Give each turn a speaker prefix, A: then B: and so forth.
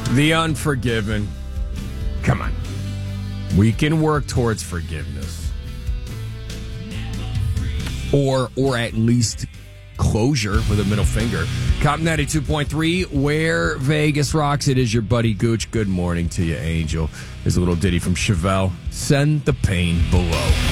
A: The unforgiven. Come on. We can work towards forgiveness. Or at least closure with a middle finger. Cop 92.3, where Vegas rocks. It is your buddy Gooch. Good morning to you, Angel. There's a little ditty from Chevelle. Send the pain below.